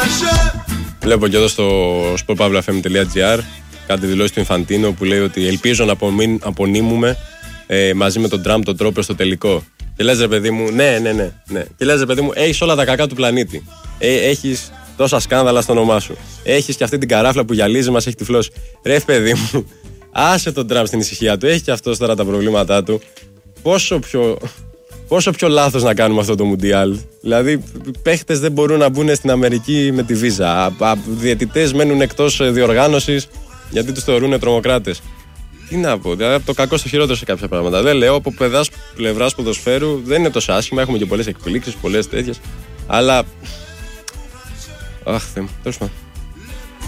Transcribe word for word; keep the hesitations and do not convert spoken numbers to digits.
Βλέπω και εδώ στο sportpavlafm.gr κάτι δηλώσει του Ινφαντίνο που λέει ότι ελπίζω να απονείμουμε ε, μαζί με τον Τραμπ τον τρόπο στο τελικό. Και λες ρε παιδί μου, ναι, ναι, ναι, ναι. Και λες ρε παιδί μου, έχεις όλα τα κακά του πλανήτη. Ε, έχεις τόσα σκάνδαλα στο όνομά σου. Έχεις και αυτή την καράφλα που γυαλίζει, μας έχει τυφλώσει. Ρε παιδί μου, άσε τον Τραμπ στην ησυχία του. Έχει και αυτός τώρα τα προβλήματά του. Πόσο πιο, πόσο πιο λάθος να κάνουμε αυτό το Μουντιάλ. Δηλαδή, παίχτες δεν μπορούν να μπουν στην Αμερική με τη βίζα. Διαιτητές μένουν εκτός διοργάνωσης γιατί τους θεωρούν τρομοκράτες. Τι να πω, δηλαδή από το κακό στο χειρότερο σε κάποια πράγματα. Δεν λέω από πλευράς ποδοσφαίρου δεν είναι τόσο άσχημα. Έχουμε και πολλές εκπλήξεις, πολλές τέτοιες. Αλλά. Αχ, Θεέ μου, τέλος πάντων.